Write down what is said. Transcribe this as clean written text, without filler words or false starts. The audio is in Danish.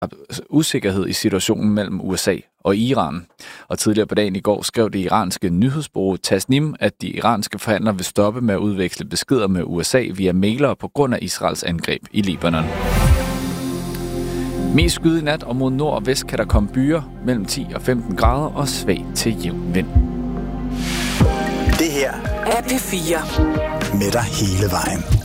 usikkerhed i situationen mellem USA og Iran. Og tidligere på dagen i går skrev det iranske nyhedsbureau Tasnim, at de iranske forhandlere vil stoppe med at udveksle beskeder med USA via mailere på grund af Israels angreb i Libanon. Mest skyde i nat, og mod nord og vest kan der komme byer mellem 10 og 15 grader og svag til jævn vind. Det her er P4. Med dig hele vejen.